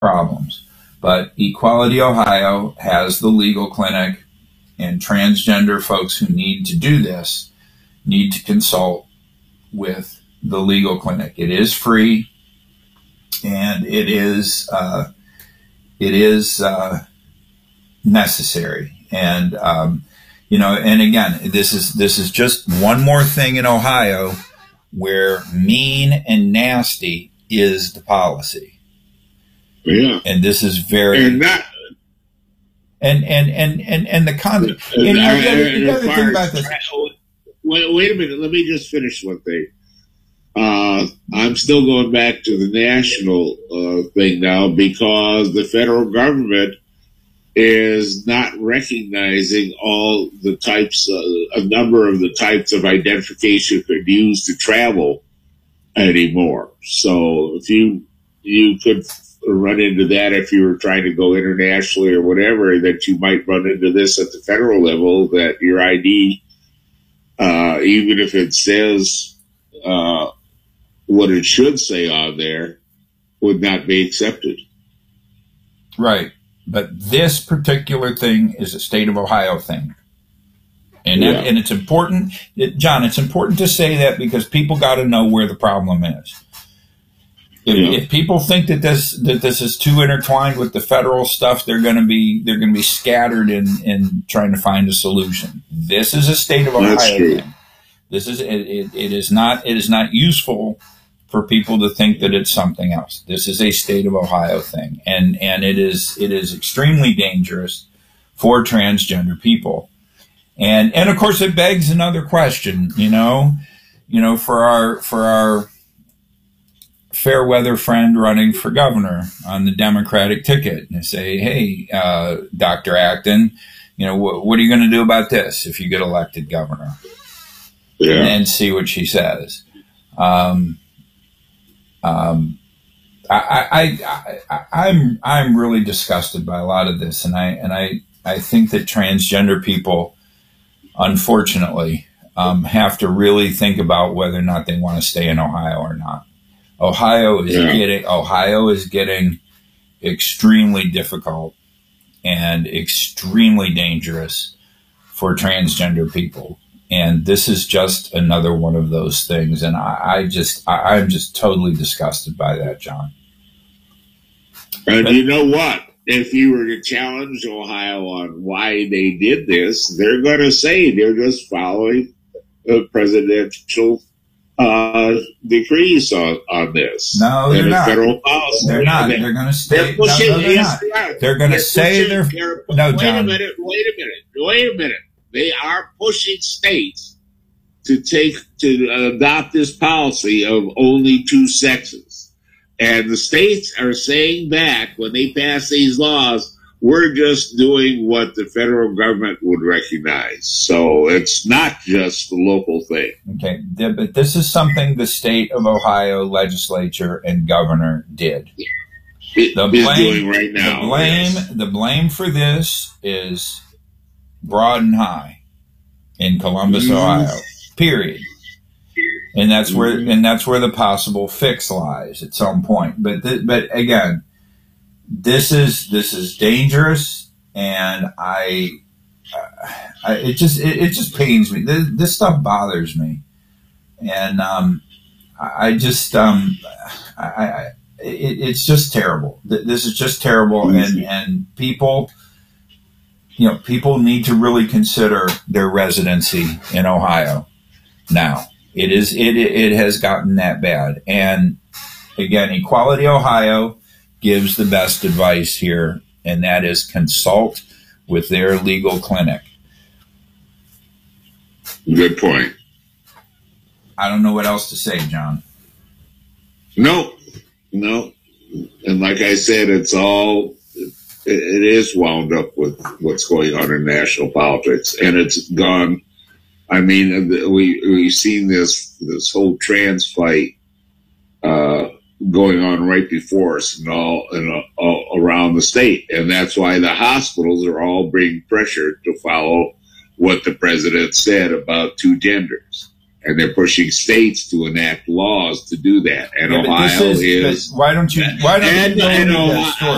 problems. But Equality Ohio has the legal clinic, and transgender folks who need to do this need to consult with the legal clinic. It is free, and it is necessary. And and again, this is just one more thing in Ohio where mean and nasty is the policy. Yeah, and this is very and that. And the concept. And the other thing about this. Wait a minute. Let me just finish one thing. I'm still going back to the national thing now, because the federal government is not recognizing all the types, a number of the types of identification could use to travel anymore. So if you could run into that if you were trying to go internationally or whatever, that you might run into this at the federal level, that your ID, even if it says what it should say on there, would not be accepted. Right. But this particular thing is a state of Ohio thing. And and it's important, John, it's important to say that, because people got to know where the problem is. If people think that this is too intertwined with the federal stuff, they're going to be scattered in trying to find a solution. This is a state of Ohio thing. This is it is not useful for people to think that it's something else. This is a state of Ohio thing, and it is extremely dangerous for transgender people. And of course it begs another question, for our fair weather friend running for governor on the Democratic ticket, and say, hey, Dr. Acton, what are you going to do about this if you get elected governor? Yeah. And see what she says. I'm really disgusted by a lot of this, and I think that transgender people, unfortunately, have to really think about whether or not they want to stay in Ohio or not. Ohio is getting extremely difficult and extremely dangerous for transgender people. And this is just another one of those things. And I'm just totally disgusted by that, John. And you know what? If you were to challenge Ohio on why they did this, they're going to say they're just following the presidential decrees on this. No, they're not. Federal policy. They're not. They're going to stay. They're not. They're going to say they're. No, John. Wait a minute. They are pushing states to adopt this policy of only two sexes. And the states are saying back, when they pass these laws, we're just doing what the federal government would recognize. So it's not just a local thing. Okay, but this is something the state of Ohio legislature and governor did. The blame right now. The blame for this is broad and high in Columbus, Ohio. Period. And that's where the possible fix lies at some point. But again, this is dangerous, and it just pains me. This stuff bothers me, and it's just terrible. This is just terrible, and people need to really consider their residency in Ohio now. It has gotten that bad. And again, Equality Ohio gives the best advice here, and that is consult with their legal clinic. Good point. I don't know what else to say, John. No. And like I said, it is wound up with what's going on in national politics, and it's gone. I mean, we've seen this whole trans fight going on right before us and all around the state, and that's why the hospitals are all being pressured to follow what the president said about two genders, and they're pushing states to enact laws to do that. And Ohio is. Why don't you go into that story?